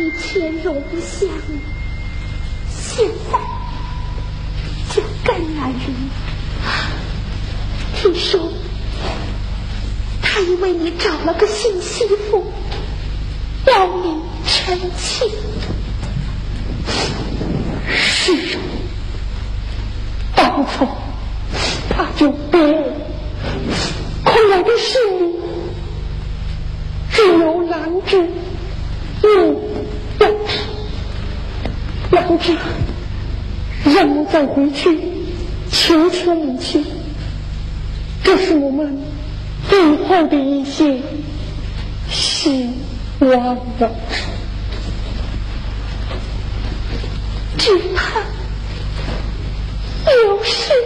一切容相，现在这甘然人听说他已为你找了个新媳妇，要你成亲。是啊，当初他就别恐来的是你，只有兰芝有要吃，兰芝让我再回去求求母亲，这是我们最后的一些希望了。只怕有时